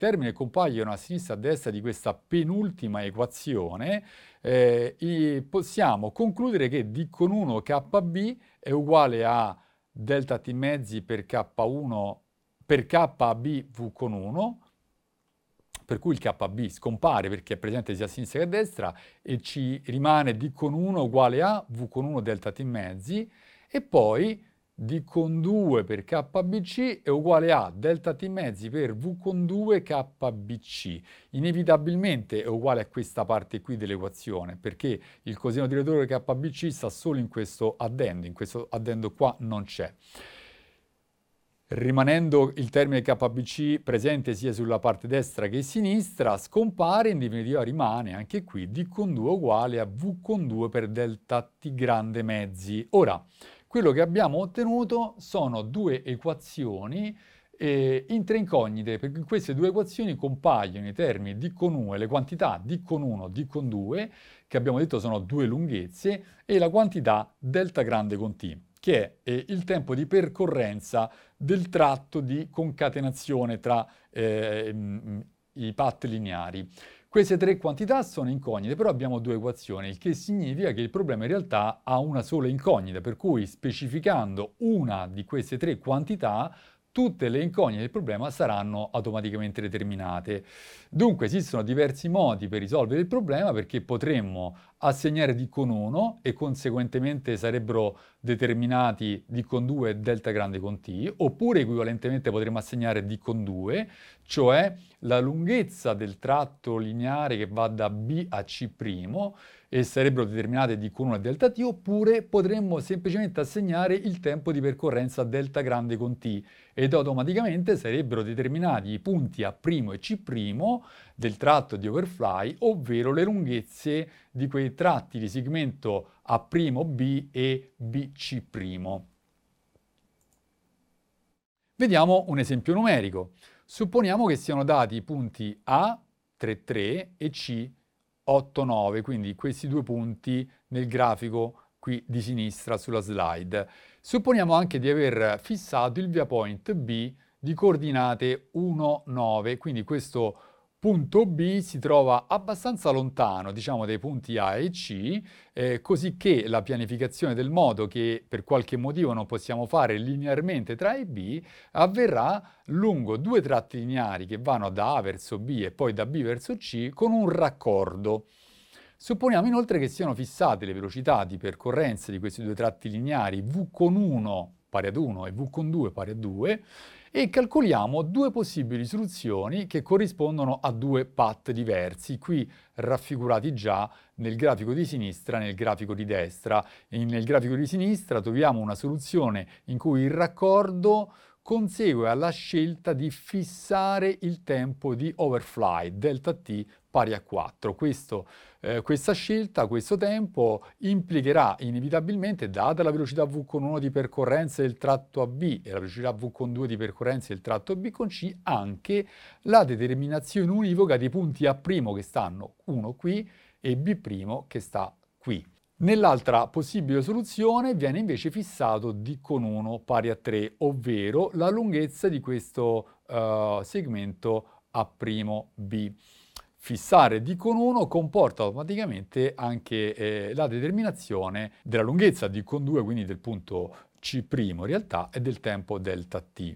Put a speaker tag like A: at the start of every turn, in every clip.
A: termini che compaiono a sinistra e a destra di questa penultima equazione, possiamo concludere che d con 1 KB è uguale a delta T mezzi per K1 per KB V con 1, per cui il KB scompare perché è presente sia a sinistra che a destra e ci rimane D con 1 uguale a V con 1 delta T mezzi, e poi D con 2 per KBC è uguale a delta T mezzi per V con 2 KBC. Inevitabilmente è uguale a questa parte qui dell'equazione, perché il coseno direttore KBC sta solo in questo addendo qua non c'è. Rimanendo il termine KBC presente sia sulla parte destra che sinistra, scompare, in definitiva rimane anche qui D con 2 uguale a V con 2 per delta T grande mezzi. Ora, quello che abbiamo ottenuto sono due equazioni in tre incognite, perché in queste due equazioni compaiono i termini D con 1 e le quantità D con 1 e D con 2, che abbiamo detto sono due lunghezze, e la quantità delta grande con T, che è il tempo di percorrenza del tratto di concatenazione tra i path lineari. Queste tre quantità sono incognite, però abbiamo due equazioni, il che significa che il problema in realtà ha una sola incognita, per cui specificando una di queste tre quantità, tutte le incognite del problema saranno automaticamente determinate. Dunque esistono diversi modi per risolvere il problema, perché potremmo assegnare D con 1 e conseguentemente sarebbero determinati D con 2 e delta grande con T, oppure equivalentemente potremmo assegnare D con 2, cioè la lunghezza del tratto lineare che va da B a C', e sarebbero determinate D con 1 e delta T, oppure potremmo semplicemente assegnare il tempo di percorrenza delta grande con T, ed automaticamente sarebbero determinati i punti A' e C' del tratto di overfly, ovvero le lunghezze di quei tratti di segmento A'B e BC'. Vediamo un esempio numerico. Supponiamo che siano dati i punti A 3,3 e C 8,9, quindi questi due punti nel grafico qui di sinistra sulla slide. Supponiamo anche di aver fissato il viewpoint B di coordinate 1,9, quindi questo punto B si trova abbastanza lontano, diciamo, dai punti A e C, così che la pianificazione del modo, che per qualche motivo non possiamo fare linearmente tra A e B, avverrà lungo due tratti lineari che vanno da A verso B e poi da B verso C con un raccordo. Supponiamo inoltre che siano fissate le velocità di percorrenza di questi due tratti lineari V con 1 pari ad 1 e V con 2 pari a 2, e calcoliamo due possibili soluzioni che corrispondono a due path diversi, qui raffigurati già nel grafico di sinistra e nel grafico di destra. Nel grafico di sinistra troviamo una soluzione in cui il raccordo consegue alla scelta di fissare il tempo di overfly, delta T pari a 4. Questa scelta, questo tempo, implicherà inevitabilmente, data la velocità V con 1 di percorrenza del tratto AB e la velocità V con 2 di percorrenza del tratto B con C, anche la determinazione univoca dei punti A' che stanno uno qui e B' che sta qui. Nell'altra possibile soluzione viene invece fissato D con 1 pari a 3, ovvero la lunghezza di questo segmento A'B. Fissare D con 1 comporta automaticamente anche la determinazione della lunghezza D con 2, quindi del punto C' in realtà, e del tempo delta T.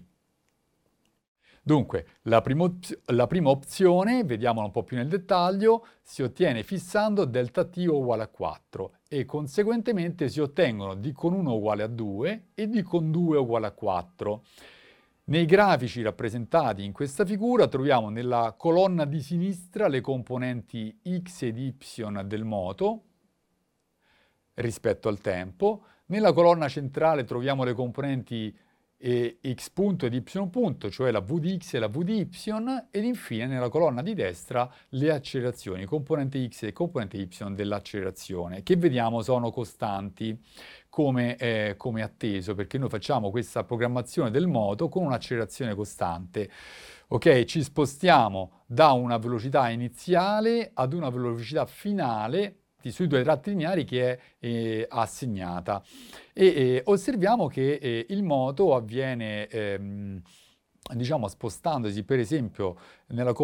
A: Dunque, la prima opzione, vediamola un po' più nel dettaglio, si ottiene fissando delta T uguale a 4 e conseguentemente si ottengono D con 1 uguale a 2 e D con 2 uguale a 4. Nei grafici rappresentati in questa figura troviamo nella colonna di sinistra le componenti x ed y del moto rispetto al tempo, nella colonna centrale troviamo le componenti x punto ed y punto, cioè la v di x e la v di y, ed infine nella colonna di destra le accelerazioni, componente x e componente y dell'accelerazione, che vediamo sono costanti, come atteso, perché noi facciamo questa programmazione del moto con un'accelerazione costante. Ok, ci spostiamo da una velocità iniziale ad una velocità finale sui due tratti lineari che è assegnata, e osserviamo che il moto avviene diciamo spostandosi per esempio nella